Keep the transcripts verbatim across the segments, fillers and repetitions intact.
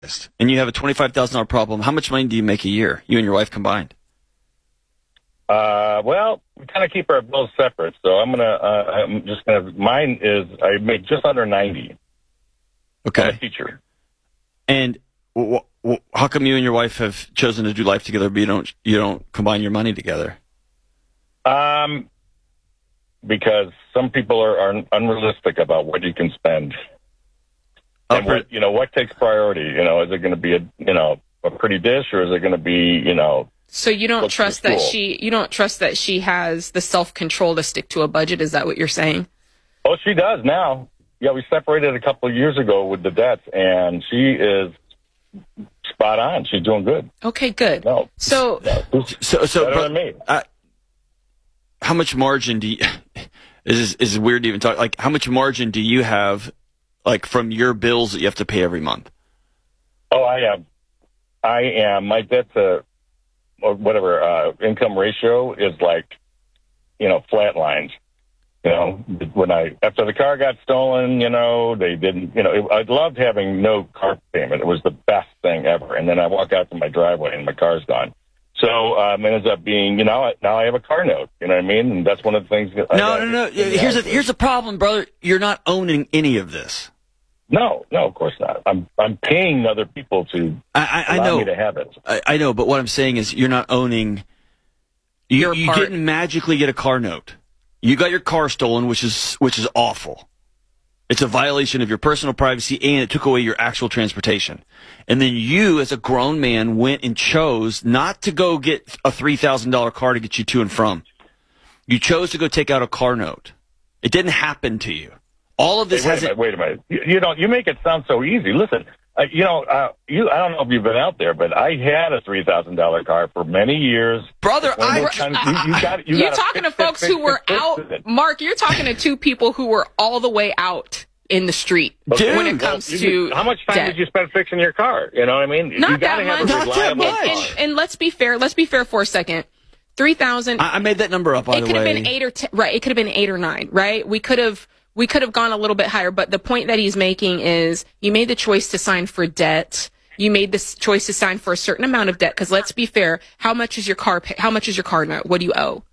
and you have a twenty-five thousand dollars problem, how much money do you make a year, you and your wife combined? Uh, well, we kind of keep our bills separate, so I'm gonna. Uh, I'm just gonna. Mine is I make just under ninety. Okay. I'm a teacher. And w- w- how come you and your wife have chosen to do life together, but you don't you don't combine your money together? Um, because some people are, are unrealistic about what you can spend, and what you know what takes priority. You know, is it going to be a you know a pretty dish, or is it going to be you know? So you don't trust that she you don't trust that she has the self-control to stick to a budget? Is that what you're saying? Oh, she does now. Yeah, we separated a couple of years ago with the debts, and she is spot on. She's doing good. Okay, good. No, so no, so so better but, than me. Uh, how much margin do you? Is is weird to even talk? Like, how much margin do you have, like from your bills that you have to pay every month? Oh, I have. I am. My debt to or whatever uh, income ratio is like, you know, flatlined. You know, when I after the car got stolen, you know, they didn't. You know, it, I loved having no car payment. It was the best thing ever. And then I walk out to my driveway and my car's gone. So um, it ends up being, you know, now I have a car note. You know what I mean? And that's one of the things. That no, I no, no, no. Here's a here's a problem, brother. You're not owning any of this. No, no, of course not. I'm I'm paying other people to I, I, allow I know. me to have it. I, I know, but what I'm saying is you're not owning. You, Your you part. didn't magically get a car note. You got your car stolen, which is which is awful. It's a violation of your personal privacy, and it took away your actual transportation. And then you, as a grown man, went and chose not to go get a three thousand dollars car to get you to and from. You chose to go take out a car note. It didn't happen to you. All of this hey, wait hasn't. A minute, wait a minute. You, you don't. You make it sound so easy. Listen, uh, you know, uh, you. I don't know if you've been out there, but I had a three thousand dollar car for many years. Brother, I. Times, you, you got, you you're got talking to folks who were out. Mark, you're talking to two people who were all the way out in the street Dude, when it comes well, to you, how much time debt. did you spend fixing your car? You know what I mean? Not you that gotta have much. a Not that reliable much. car. And, and let's be fair. Let's be fair for a second. Three thousand. I, I made that number up. By It the could have way, been eight or ten. Right. It could have been eight or nine. Right. We could have. We could have gone a little bit higher. But the point that he's making is, you made the choice to sign for debt. You made this choice to sign for a certain amount of debt. Because let's be fair. How much is your car? Pay, how much is your car note? What do you owe?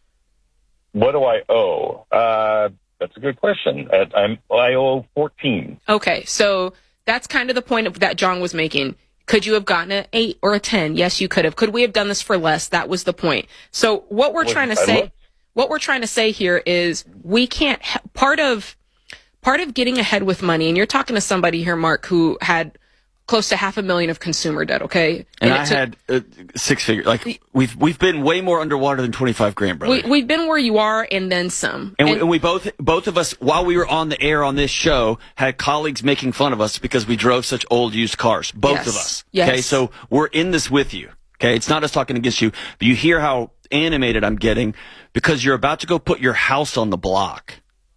What do I owe? Uh, that's a good question. Uh, I'm, I owe fourteen. Okay, so that's kind of the point of, that John was making. Could you have gotten an eight or a ten? Yes, you could have. Could we have done this for less? That was the point. So what we're Well, trying to I say, looked. what we're trying to say here is we can't. Part of part of getting ahead with money, and you're talking to somebody here, Mark, who had close to half a million of consumer debt. Okay, and, it I took- had uh, six figures. Like we've we've been way more underwater than twenty-five grand, brother. we, we've been where you are, and then some. And, And- we, and we both, both of us, while we were on the air on this show, had colleagues making fun of us because we drove such old used cars. Both Yes. of us. Yes. Okay, so we're in this with you. Okay, it's not us talking against you, but you hear how animated I'm getting because you're about to go put your house on the block.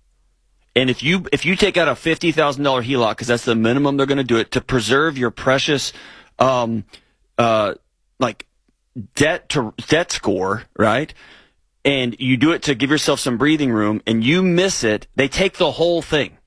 And if you if you take out a fifty thousand dollar H E L O C, because that's the minimum they're going to do it to preserve your precious, um, uh, like debt to debt score, right? And you do it to give yourself some breathing room, and you miss it, they take the whole thing.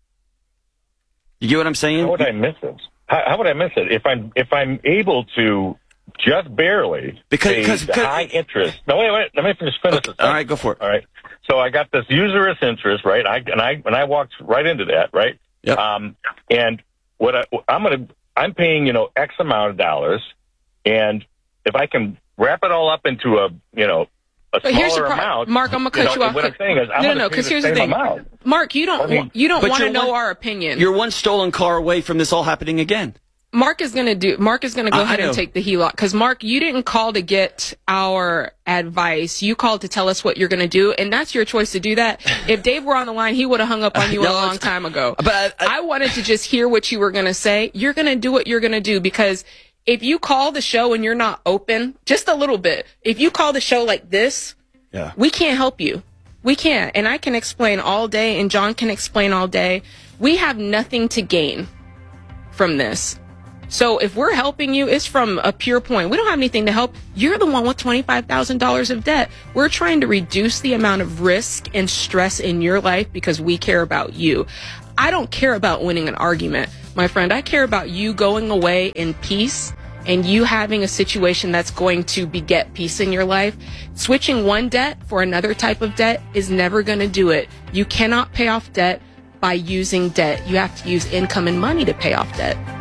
You get what I'm saying? How would I miss it? How, how would I miss it if I'm if I'm able to just barely Because- pay because- the because- high interest? No, wait, wait. Let me just finish Okay, this. all right, go for it. All right. So I got this usurious interest, right? I and I and I walked right into that, right? Yep. Um, and what I, I'm gonna I'm paying you know X amount of dollars, and if I can wrap it all up into a you know a But here's the smaller part, amount, Mark. I'm gonna cut you, know, off. What I'm saying is, I'm no, gonna no, pay because the here's the same thing, amount. Mark. You don't I mean, you don't but want to you're know one- our opinion. You're one stolen car away from this all happening again. Mark is going to do, Mark is going to go I- I ahead and know. take the H E L O C. Because, Mark, you didn't call to get our advice. You called to tell us what you're going to do, and that's your choice to do that. If Dave were on the line, he would have hung up on you No, a long it's- time ago. But I- I wanted to just hear what you were going to say. You're going to do what you're going to do, because if you call the show and you're not open, just a little bit, if you call the show like this, Yeah. we can't help you. We can't. And I can explain all day, and John can explain all day. We have nothing to gain from this. So if we're helping you, it's from a pure point. We don't have anything to help. You're the one with twenty-five thousand dollars of debt. We're trying to reduce the amount of risk and stress in your life because we care about you. I don't care about winning an argument, my friend. I care about you going away in peace and you having a situation that's going to beget peace in your life. Switching one debt for another type of debt is never going to do it. You cannot pay off debt by using debt. You have to use income and money to pay off debt.